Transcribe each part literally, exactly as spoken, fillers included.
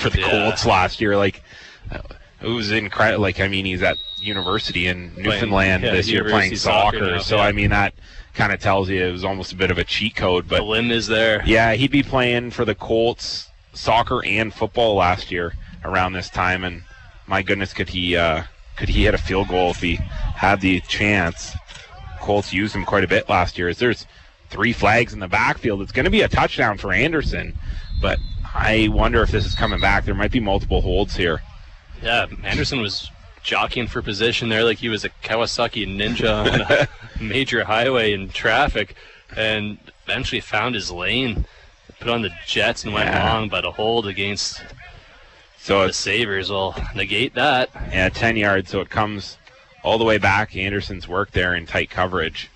for the yeah. Colts last year. Like, it was incredible. Like, I mean, he's at university in Newfoundland yeah, this year playing soccer. soccer now, so, yeah. I mean, that kind of tells you it was almost a bit of a cheat code. But the limb is there. Yeah, he'd be playing for the Colts soccer and football last year around this time. And my goodness, could he uh, could he hit a field goal if he had the chance? Colts used him quite a bit last year. As there's three flags in the backfield, it's going to be a touchdown for Anderson. But I wonder if this is coming back. There might be multiple holds here. Yeah, Anderson was jockeying for position there like he was a Kawasaki Ninja on a major highway in traffic, and eventually found his lane, put on the jets and went yeah. long, but a hold against so the Sabres will negate that. Yeah, ten yards, so it comes all the way back. Anderson's work there in tight coverage.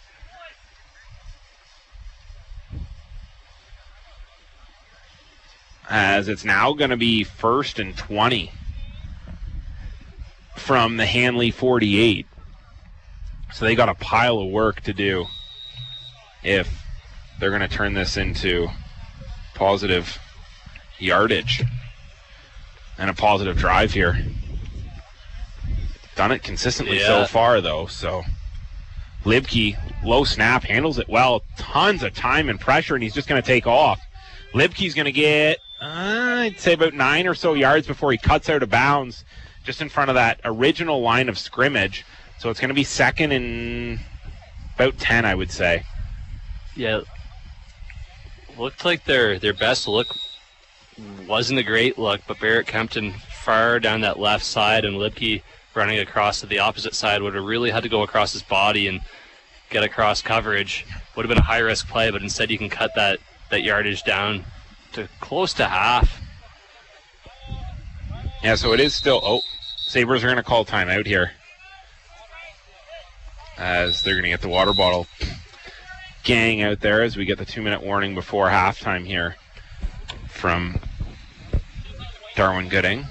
As it's now going to be first and twenty from the Hanley forty-eight. So they got a pile of work to do if they're going to turn this into positive yardage and a positive drive here. Done it consistently yeah. so far, though. So Libke, low snap, handles it well. Tons of time and pressure, and he's just going to take off. Libke's going to get, uh, I'd say, about nine or so yards before he cuts out of bounds, just in front of that original line of scrimmage. So it's going to be second and about ten, I would say. Yeah, looked like their their best look wasn't a great look, but Barrett Kempton far down that left side, and Libke running across to the opposite side would have really had to go across his body and get across coverage. Would have been a high-risk play, but instead you can cut that, that yardage down to close to half. Yeah, so it is still... Oh, Sabres are going to call timeout here, as they're going to get the water bottle gang out there as we get the two-minute warning before halftime here from Darwin Gooding.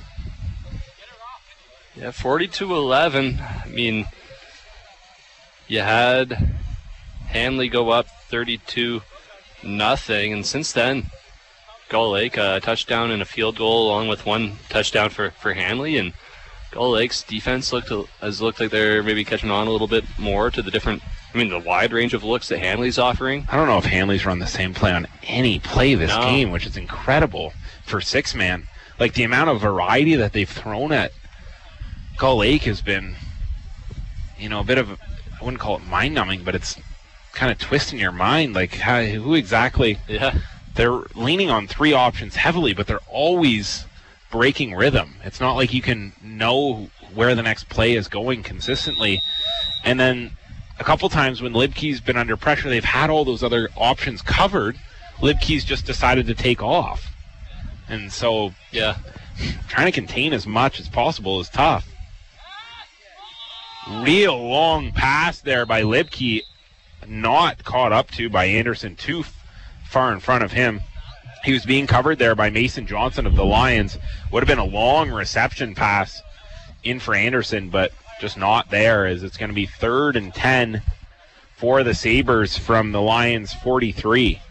Yeah, forty-two eleven. I mean, you had Hanley go up thirty-two nothing, and since then, Gull Lake, a touchdown and a field goal, along with one touchdown for, for Hanley, and Gull Lake's defense looked has looked like they're maybe catching on a little bit more to the different, I mean, the wide range of looks that Hanley's offering. I don't know if Hanley's run the same play on any play this no. game, which is incredible for six-man. Like, the amount of variety that they've thrown at Gull Lake has been, you know, a bit of, a, I wouldn't call it mind-numbing, but it's kind of twisting your mind. Like, how, who exactly? Yeah. They're leaning on three options heavily, but they're always breaking rhythm. It's not like you can know where the next play is going consistently. And then a couple times when Libke's been under pressure, they've had all those other options covered. Libke's just decided to take off. And so, yeah, trying to contain as much as possible is tough. Real long pass there by Libke, not caught up to by Anderson, too far in front of him. He was being covered there by Mason Johnson of the Lions. Would have been a long reception pass in for Anderson, but just not there, as it's going to be third and ten for the Sabres from the Lions forty-three.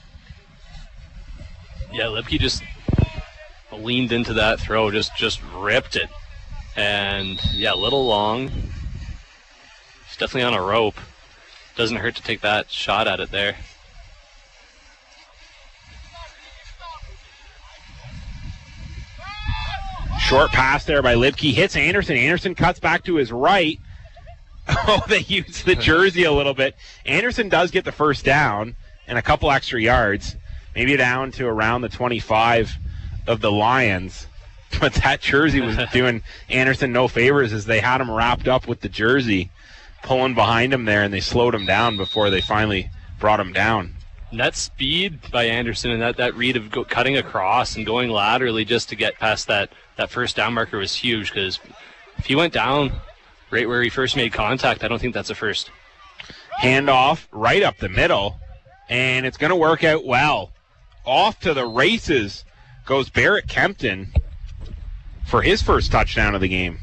Yeah, Libke just leaned into that throw, just just ripped it. And, yeah, a little long. He's definitely on a rope. Doesn't hurt to take that shot at it there. Short pass there by Libke. Hits Anderson. Anderson cuts back to his right. Oh, they use the jersey a little bit. Anderson does get the first down and a couple extra yards. Maybe down to around the twenty-five of the Lions. But that jersey was doing Anderson no favors, as they had him wrapped up with the jersey, pulling behind him there, and they slowed him down before they finally brought him down. And that speed by Anderson and that, that read of go, cutting across and going laterally just to get past that, that first down marker was huge, because if he went down right where he first made contact, I don't think that's a first. Handoff right up the middle, and it's going to work out well. Off to the races goes Barrett Kempton for his first touchdown of the game.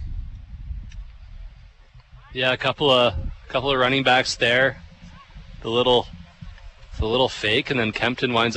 Yeah, a couple of couple of running backs there. The little the little fake, and then Kempton winds